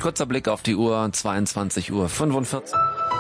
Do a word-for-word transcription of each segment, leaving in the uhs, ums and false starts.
Kurzer Blick auf die Uhr, zweiundzwanzig Uhr fünfundvierzig.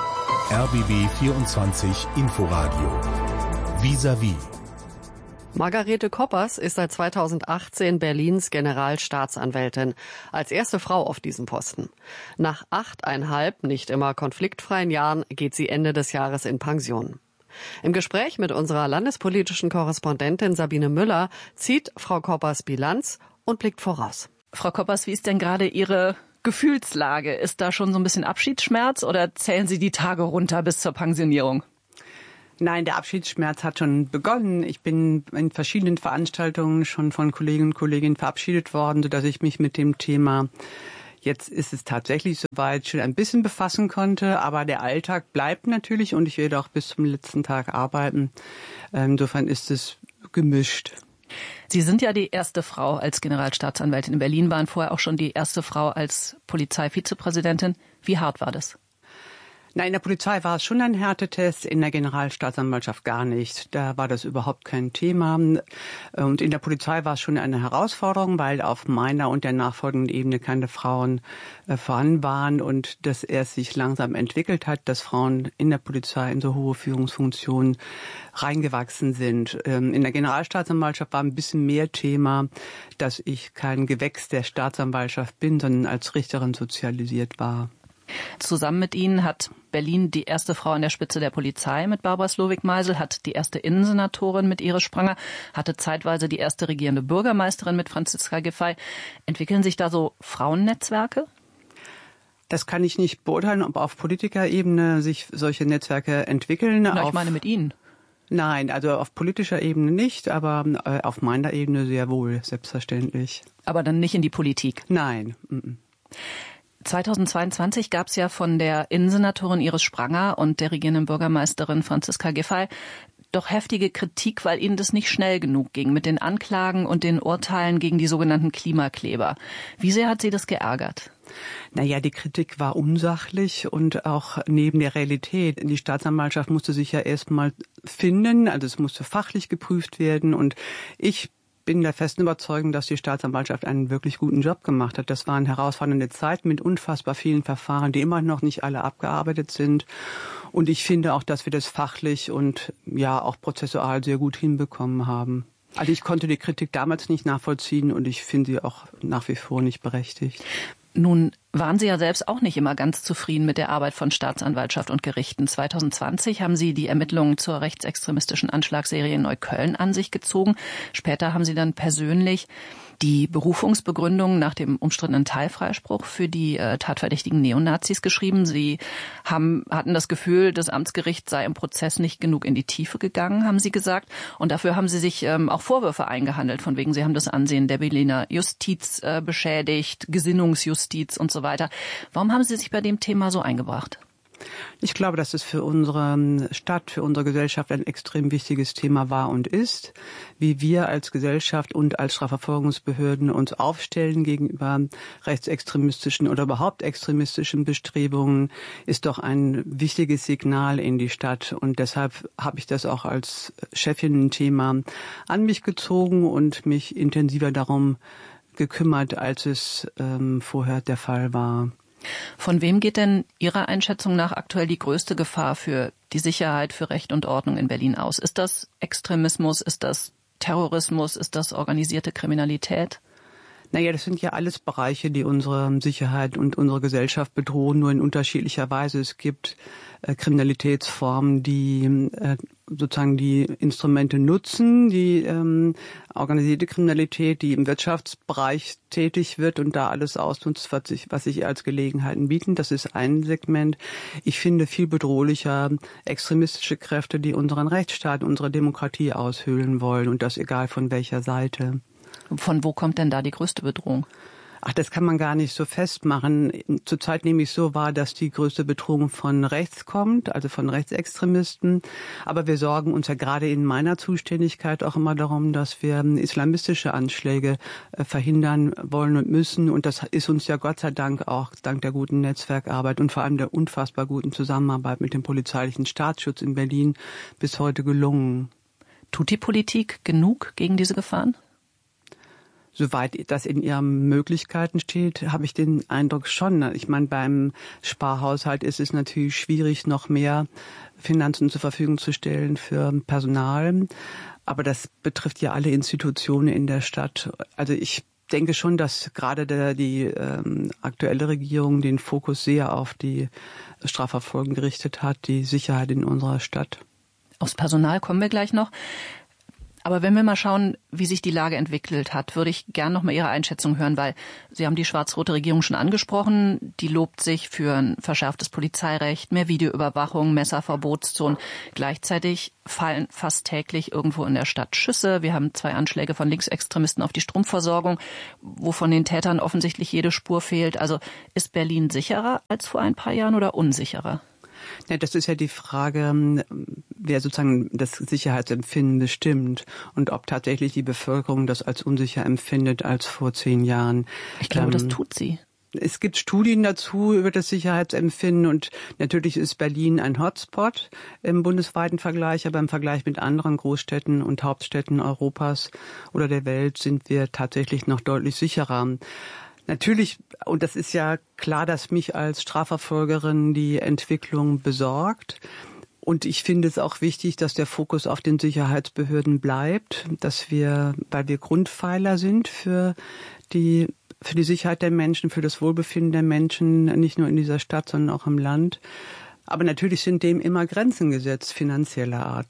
R B B vierundzwanzig Inforadio. Vis-à-vis. Margarete Koppers ist seit zweitausendachtzehn Berlins Generalstaatsanwältin, als erste Frau auf diesem Posten. Nach achteinhalb nicht immer konfliktfreien Jahren geht sie Ende des Jahres in Pension. Im Gespräch mit unserer landespolitischen Korrespondentin Sabine Müller zieht Frau Koppers Bilanz und blickt voraus. Frau Koppers, wie ist denn gerade Ihre Gefühlslage? Ist da schon so ein bisschen Abschiedsschmerz oder zählen Sie die Tage runter bis zur Pensionierung? Nein, der Abschiedsschmerz hat schon begonnen. Ich bin in verschiedenen Veranstaltungen schon von Kolleginnen und Kollegen verabschiedet worden, sodass ich mich mit dem Thema, jetzt ist es tatsächlich soweit, schon ein bisschen befassen konnte. Aber der Alltag bleibt natürlich und ich werde auch bis zum letzten Tag arbeiten. Insofern ist es gemischt. Sie sind ja die erste Frau als Generalstaatsanwältin in Berlin, waren vorher auch schon die erste Frau als Polizeivizepräsidentin. Wie hart war das? Na, in der Polizei war es schon ein Härtetest, in der Generalstaatsanwaltschaft gar nicht. Da war das überhaupt kein Thema. Und in der Polizei war es schon eine Herausforderung, weil auf meiner und der nachfolgenden Ebene keine Frauen äh, vorhanden waren und dass es sich langsam entwickelt hat, dass Frauen in der Polizei in so hohe Führungsfunktionen reingewachsen sind. Ähm, in der Generalstaatsanwaltschaft war ein bisschen mehr Thema, dass ich kein Gewächs der Staatsanwaltschaft bin, sondern als Richterin sozialisiert war. Zusammen mit Ihnen hat Berlin die erste Frau an der Spitze der Polizei mit Barbara Slowik-Meisel, hat die erste Innensenatorin mit Iris Spranger, hatte zeitweise die erste regierende Bürgermeisterin mit Franziska Giffey. Entwickeln sich da so Frauennetzwerke? Das kann ich nicht beurteilen, ob auf Politikerebene sich solche Netzwerke entwickeln. Na, ich meine mit Ihnen. Nein, also auf politischer Ebene nicht, aber auf meiner Ebene sehr wohl, selbstverständlich. Aber dann nicht in die Politik? Nein. M-m. zweitausendzweiundzwanzig gab es ja von der Innensenatorin Iris Spranger und der regierenden Bürgermeisterin Franziska Giffey doch heftige Kritik, weil ihnen das nicht schnell genug ging mit den Anklagen und den Urteilen gegen die sogenannten Klimakleber. Wie sehr hat Sie das geärgert? Naja, die Kritik war unsachlich und auch neben der Realität. Die Staatsanwaltschaft musste sich ja erstmal finden, also es musste fachlich geprüft werden und ich bin der festen Überzeugung, dass die Staatsanwaltschaft einen wirklich guten Job gemacht hat. Das waren herausfordernde Zeiten mit unfassbar vielen Verfahren, die immer noch nicht alle abgearbeitet sind. Und ich finde auch, dass wir das fachlich und ja auch prozessual sehr gut hinbekommen haben. Also ich konnte die Kritik damals nicht nachvollziehen und ich finde sie auch nach wie vor nicht berechtigt. Nun waren Sie ja selbst auch nicht immer ganz zufrieden mit der Arbeit von Staatsanwaltschaft und Gerichten. zweitausendzwanzig haben Sie die Ermittlungen zur rechtsextremistischen Anschlagsserie in Neukölln an sich gezogen. Später haben Sie dann persönlich die Berufungsbegründung nach dem umstrittenen Teilfreispruch für die äh, tatverdächtigen Neonazis geschrieben. Sie haben, hatten das Gefühl, das Amtsgericht sei im Prozess nicht genug in die Tiefe gegangen, haben Sie gesagt. Und dafür haben Sie sich ähm, auch Vorwürfe eingehandelt, von wegen, Sie haben das Ansehen der Berliner Justiz äh, beschädigt, Gesinnungsjustiz und so weiter. Warum haben Sie sich bei dem Thema so eingebracht? Ich glaube, dass es für unsere Stadt, für unsere Gesellschaft ein extrem wichtiges Thema war und ist. Wie wir als Gesellschaft und als Strafverfolgungsbehörden uns aufstellen gegenüber rechtsextremistischen oder überhaupt extremistischen Bestrebungen, ist doch ein wichtiges Signal in die Stadt. Und deshalb habe ich das auch als Chefin ein Thema an mich gezogen und mich intensiver darum gekümmert, als es ähm, vorher der Fall war. Von wem geht denn Ihrer Einschätzung nach aktuell die größte Gefahr für die Sicherheit, für Recht und Ordnung in Berlin aus? Ist das Extremismus, ist das Terrorismus, ist das organisierte Kriminalität? Naja, das sind ja alles Bereiche, die unsere Sicherheit und unsere Gesellschaft bedrohen, nur in unterschiedlicher Weise. Es gibt äh, Kriminalitätsformen, die äh, sozusagen die Instrumente nutzen, die ähm, organisierte Kriminalität, die im Wirtschaftsbereich tätig wird und da alles ausnutzt, was sich, was sich als Gelegenheiten bieten. Das ist ein Segment. Ich finde viel bedrohlicher extremistische Kräfte, die unseren Rechtsstaat, unsere Demokratie aushöhlen wollen und das egal von welcher Seite. Von wo kommt denn da die größte Bedrohung? Ach, das kann man gar nicht so festmachen. Zurzeit nehme ich so wahr, dass die größte Bedrohung von rechts kommt, also von Rechtsextremisten. Aber wir sorgen uns ja gerade in meiner Zuständigkeit auch immer darum, dass wir islamistische Anschläge verhindern wollen und müssen. Und das ist uns ja Gott sei Dank auch dank der guten Netzwerkarbeit und vor allem der unfassbar guten Zusammenarbeit mit dem polizeilichen Staatsschutz in Berlin bis heute gelungen. Tut die Politik genug gegen diese Gefahren? Soweit das in ihren Möglichkeiten steht, habe ich den Eindruck schon. Ich meine, beim Sparhaushalt ist es natürlich schwierig, noch mehr Finanzen zur Verfügung zu stellen für Personal. Aber das betrifft ja alle Institutionen in der Stadt. Also ich denke schon, dass gerade der, die ähm, aktuelle Regierung den Fokus sehr auf die Strafverfolgung gerichtet hat, die Sicherheit in unserer Stadt. Aufs Personal kommen wir gleich noch. Aber wenn wir mal schauen, wie sich die Lage entwickelt hat, würde ich gern noch mal Ihre Einschätzung hören, weil Sie haben die schwarz-rote Regierung schon angesprochen. Die lobt sich für ein verschärftes Polizeirecht, mehr Videoüberwachung, Messerverbotszonen. Gleichzeitig fallen fast täglich irgendwo in der Stadt Schüsse. Wir haben zwei Anschläge von Linksextremisten auf die Stromversorgung, wo von den Tätern offensichtlich jede Spur fehlt. Also ist Berlin sicherer als vor ein paar Jahren oder unsicherer? Ja, das ist ja die Frage, wer sozusagen das Sicherheitsempfinden bestimmt und ob tatsächlich die Bevölkerung das als unsicher empfindet als vor zehn Jahren. Ich glaube, ähm, das tut sie. Es gibt Studien dazu über das Sicherheitsempfinden und natürlich ist Berlin ein Hotspot im bundesweiten Vergleich, aber im Vergleich mit anderen Großstädten und Hauptstädten Europas oder der Welt sind wir tatsächlich noch deutlich sicherer. Natürlich, und das ist ja klar, dass mich als Strafverfolgerin die Entwicklung besorgt. Und ich finde es auch wichtig, dass der Fokus auf den Sicherheitsbehörden bleibt, dass wir, weil wir Grundpfeiler sind für die, für die Sicherheit der Menschen, für das Wohlbefinden der Menschen, nicht nur in dieser Stadt, sondern auch im Land. Aber natürlich sind dem immer Grenzen gesetzt, finanzieller Art.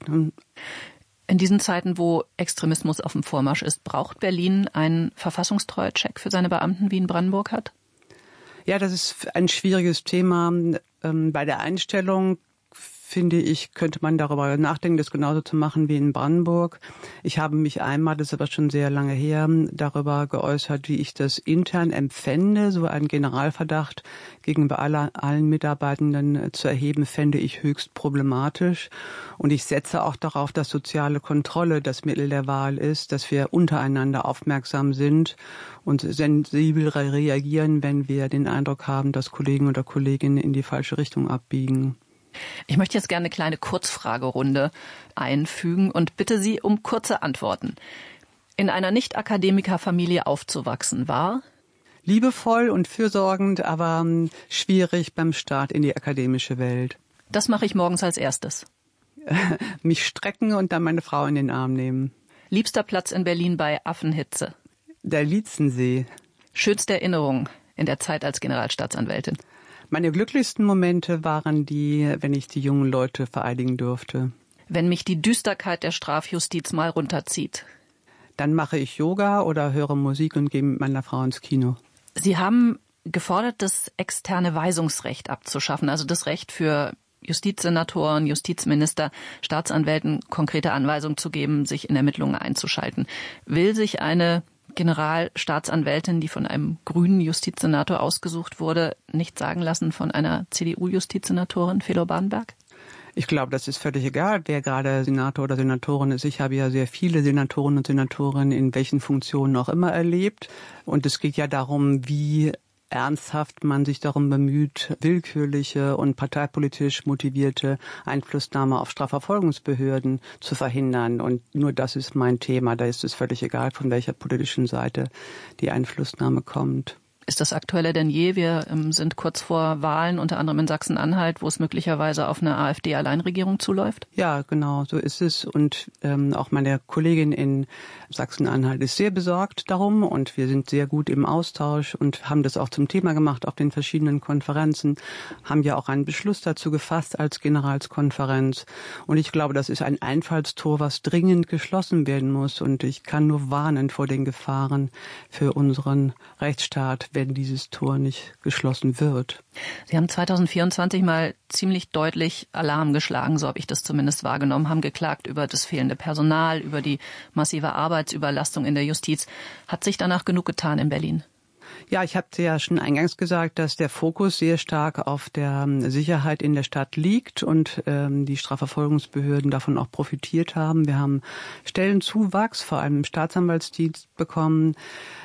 In diesen Zeiten, wo Extremismus auf dem Vormarsch ist, braucht Berlin einen Verfassungstreuecheck für seine Beamten, wie in Brandenburg hat? Ja, das ist ein schwieriges Thema. Bei der Einstellung, finde ich, könnte man darüber nachdenken, das genauso zu machen wie in Brandenburg. Ich habe mich einmal, das ist aber schon sehr lange her, darüber geäußert, wie ich das intern empfände. So einen Generalverdacht gegenüber aller, allen Mitarbeitenden zu erheben, fände ich höchst problematisch. Und ich setze auch darauf, dass soziale Kontrolle das Mittel der Wahl ist, dass wir untereinander aufmerksam sind und sensibel reagieren, wenn wir den Eindruck haben, dass Kollegen oder Kolleginnen in die falsche Richtung abbiegen. Ich möchte jetzt gerne eine kleine Kurzfragerunde einfügen und bitte Sie um kurze Antworten. In einer Nicht-Akademiker-Familie aufzuwachsen war? Liebevoll und fürsorgend, aber schwierig beim Start in die akademische Welt. Das mache ich morgens als erstes. Mich strecken und dann meine Frau in den Arm nehmen. Liebster Platz in Berlin bei Affenhitze? Der Lietzensee. Schönste Erinnerung in der Zeit als Generalstaatsanwältin? Meine glücklichsten Momente waren die, wenn ich die jungen Leute vereidigen durfte. Wenn mich die Düsterkeit der Strafjustiz mal runterzieht? Dann mache ich Yoga oder höre Musik und gehe mit meiner Frau ins Kino. Sie haben gefordert, das externe Weisungsrecht abzuschaffen, also das Recht für Justizsenatoren, Justizminister, Staatsanwälten konkrete Anweisungen zu geben, sich in Ermittlungen einzuschalten. Will sich eine Generalstaatsanwältin, die von einem grünen Justizsenator ausgesucht wurde, nicht sagen lassen von einer C D U-Justizsenatorin, Felo Badenberg? Ich glaube, das ist völlig egal, wer gerade Senator oder Senatorin ist. Ich habe ja sehr viele Senatoren und Senatorinnen in welchen Funktionen auch immer erlebt. Und es geht ja darum, wie ernsthaft man sich darum bemüht, willkürliche und parteipolitisch motivierte Einflussnahme auf Strafverfolgungsbehörden zu verhindern. Und nur das ist mein Thema. Da ist es völlig egal, von welcher politischen Seite die Einflussnahme kommt. Ist das aktueller denn je? Wir ähm, sind kurz vor Wahlen, unter anderem in Sachsen-Anhalt, wo es möglicherweise auf eine AfD-Alleinregierung zuläuft? Ja, genau, so ist es. Und ähm, auch meine Kollegin in Sachsen-Anhalt ist sehr besorgt darum. Und wir sind sehr gut im Austausch und haben das auch zum Thema gemacht auf den verschiedenen Konferenzen, haben ja auch einen Beschluss dazu gefasst als Generalskonferenz. Und ich glaube, das ist ein Einfallstor, was dringend geschlossen werden muss. Und ich kann nur warnen vor den Gefahren für unseren Rechtsstaat, wenn dieses Tor nicht geschlossen wird. Sie haben zwanzig vierundzwanzig mal ziemlich deutlich Alarm geschlagen, so habe ich das zumindest wahrgenommen, haben geklagt über das fehlende Personal, über die massive Arbeitsüberlastung in der Justiz. Hat sich danach genug getan in Berlin? Ja, ich hatte ja schon eingangs gesagt, dass der Fokus sehr stark auf der Sicherheit in der Stadt liegt und ähm, die Strafverfolgungsbehörden davon auch profitiert haben. Wir haben Stellenzuwachs, vor allem im Staatsanwaltsdienst, bekommen.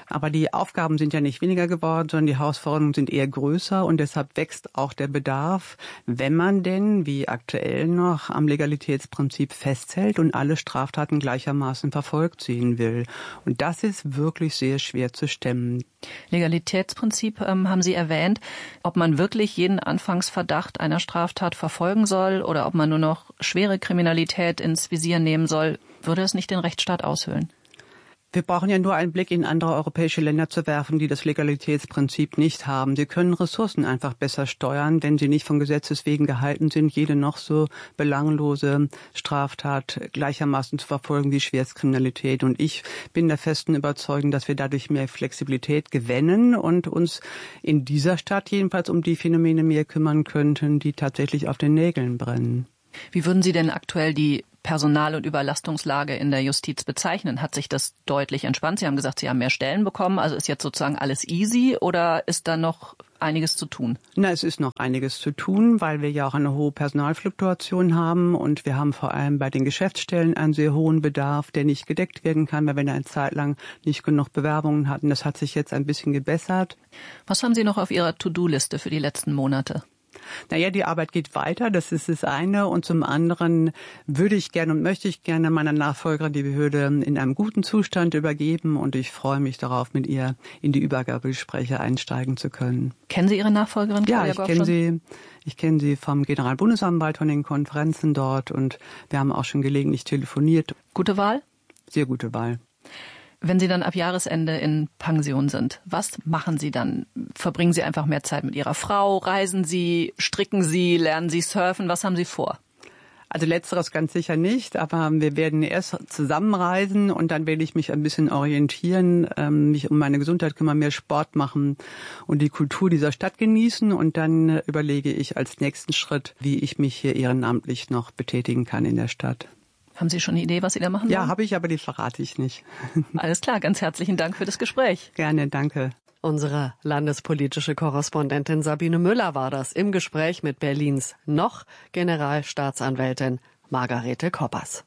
Aber die Aufgaben sind ja nicht weniger geworden, sondern die Herausforderungen sind eher größer und deshalb wächst auch der Bedarf, wenn man denn, wie aktuell noch, am Legalitätsprinzip festhält und alle Straftaten gleichermaßen verfolgt sehen will. Und das ist wirklich sehr schwer zu stemmen. Legalitätsprinzip ähm, haben Sie erwähnt. Ob man wirklich jeden Anfangsverdacht einer Straftat verfolgen soll oder ob man nur noch schwere Kriminalität ins Visier nehmen soll, würde es nicht den Rechtsstaat aushöhlen? Wir brauchen ja nur einen Blick in andere europäische Länder zu werfen, die das Legalitätsprinzip nicht haben. Sie können Ressourcen einfach besser steuern, wenn sie nicht von Gesetzes wegen gehalten sind, jede noch so belanglose Straftat gleichermaßen zu verfolgen wie Schwerstkriminalität. Und ich bin der festen Überzeugung, dass wir dadurch mehr Flexibilität gewinnen und uns in dieser Stadt jedenfalls um die Phänomene mehr kümmern könnten, die tatsächlich auf den Nägeln brennen. Wie würden Sie denn aktuell die Personal- und Überlastungslage in der Justiz bezeichnen? Hat sich das deutlich entspannt? Sie haben gesagt, Sie haben mehr Stellen bekommen. Also ist jetzt sozusagen alles easy oder ist da noch einiges zu tun? Na, es ist noch einiges zu tun, weil wir ja auch eine hohe Personalfluktuation haben und wir haben vor allem bei den Geschäftsstellen einen sehr hohen Bedarf, der nicht gedeckt werden kann, weil wir eine Zeit lang nicht genug Bewerbungen hatten. Das hat sich jetzt ein bisschen gebessert. Was haben Sie noch auf Ihrer To-Do-Liste für die letzten Monate? Naja, die Arbeit geht weiter, das ist das eine. Und zum anderen würde ich gerne und möchte ich gerne meiner Nachfolgerin die Behörde in einem guten Zustand übergeben. Und ich freue mich darauf, mit ihr in die Übergabegespräche einsteigen zu können. Kennen Sie Ihre Nachfolgerin? Ja, ich kenne sie. Ich kenne sie vom Generalbundesanwalt, von den Konferenzen dort. Und wir haben auch schon gelegentlich telefoniert. Gute Wahl? Sehr gute Wahl. Wenn Sie dann ab Jahresende in Pension sind, was machen Sie dann? Verbringen Sie einfach mehr Zeit mit Ihrer Frau? Reisen Sie? Stricken Sie? Lernen Sie surfen? Was haben Sie vor? Also letzteres ganz sicher nicht, aber wir werden erst zusammenreisen und dann werde ich mich ein bisschen orientieren, mich um meine Gesundheit kümmern, mehr Sport machen und die Kultur dieser Stadt genießen. Und dann überlege ich als nächsten Schritt, wie ich mich hier ehrenamtlich noch betätigen kann in der Stadt. Haben Sie schon eine Idee, was Sie da machen wollen? Ja, habe ich, aber die verrate ich nicht. Alles klar, ganz herzlichen Dank für das Gespräch. Gerne, danke. Unsere landespolitische Korrespondentin Sabine Müller war das im Gespräch mit Berlins noch Generalstaatsanwältin Margarete Koppers.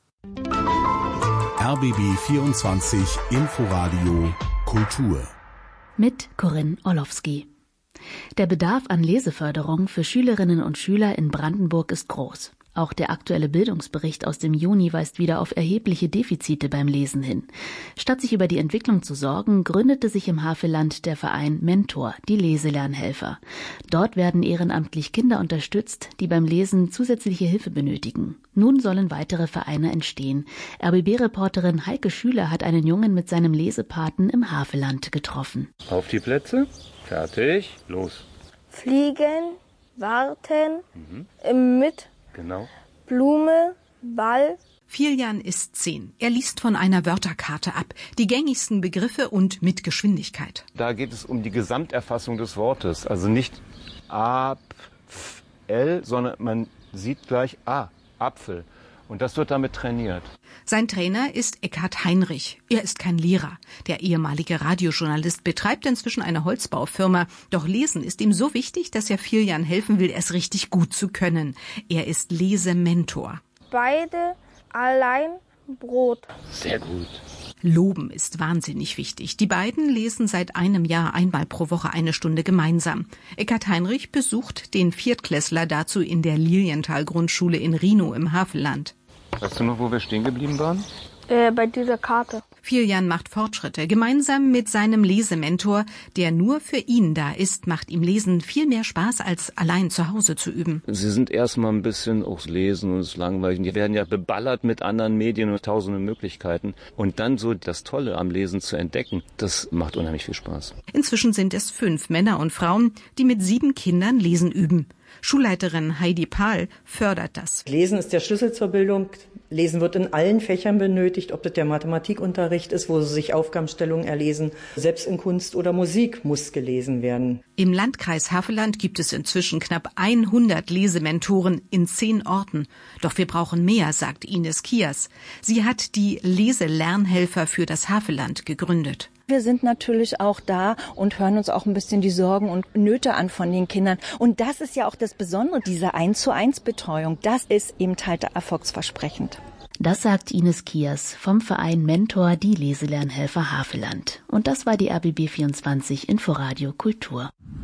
R B B vierundzwanzig Inforadio Kultur mit Corinne Orlowski. Der Bedarf an Leseförderung für Schülerinnen und Schüler in Brandenburg ist groß. Auch der aktuelle Bildungsbericht aus dem Juni weist wieder auf erhebliche Defizite beim Lesen hin. Statt sich über die Entwicklung zu sorgen, gründete sich im Havelland der Verein Mentor, die Leselernhelfer. Dort werden ehrenamtlich Kinder unterstützt, die beim Lesen zusätzliche Hilfe benötigen. Nun sollen weitere Vereine entstehen. R B B-Reporterin Heike Schüler hat einen Jungen mit seinem Lesepaten im Havelland getroffen. Auf die Plätze, fertig, los. Fliegen, warten, mhm. mit Genau. Blume, Ball. Filjan ist zehn. Er liest von einer Wörterkarte ab. Die gängigsten Begriffe und mit Geschwindigkeit. Da geht es um die Gesamterfassung des Wortes. Also nicht A, Pf, L, sondern man sieht gleich A, Apfel. Und das wird damit trainiert. Sein Trainer ist Eckhard Heinrich. Er ist kein Lehrer. Der ehemalige Radiojournalist betreibt inzwischen eine Holzbaufirma. Doch Lesen ist ihm so wichtig, dass er Filjan helfen will, es richtig gut zu können. Er ist Lesementor. Beide allein Brot. Sehr gut. Loben ist wahnsinnig wichtig. Die beiden lesen seit einem Jahr einmal pro Woche eine Stunde gemeinsam. Eckhard Heinrich besucht den Viertklässler dazu in der Lilienthal-Grundschule in Rhinow im Havelland. Weißt du noch, wo wir stehen geblieben waren? Äh, bei dieser Karte. Filjan macht Fortschritte. Gemeinsam mit seinem Lesementor, der nur für ihn da ist, macht ihm Lesen viel mehr Spaß, als allein zu Hause zu üben. Sie sind erstmal ein bisschen aufs Lesen und es ist langweilig. Die werden ja beballert mit anderen Medien und tausenden Möglichkeiten. Und dann so das Tolle am Lesen zu entdecken, das macht unheimlich viel Spaß. Inzwischen sind es fünf Männer und Frauen, die mit sieben Kindern Lesen üben. Schulleiterin Heidi Pahl fördert das. Lesen ist der Schlüssel zur Bildung. Lesen wird in allen Fächern benötigt, ob das der Mathematikunterricht ist, wo sie sich Aufgabenstellungen erlesen. Selbst in Kunst oder Musik muss gelesen werden. Im Landkreis Havelland gibt es inzwischen knapp hundert Lesementoren in zehn Orten. Doch wir brauchen mehr, sagt Ines Kias. Sie hat die Leselernhelfer für das Havelland gegründet. Wir sind natürlich auch da und hören uns auch ein bisschen die Sorgen und Nöte an von den Kindern. Und das ist ja auch das Besondere, diese eins zu eins Betreuung. Das ist eben halt erfolgsversprechend. Das sagt Ines Kiers vom Verein Mentor, die Leselernhelfer Havelland. Und das war die R B B vierundzwanzig Inforadio Kultur.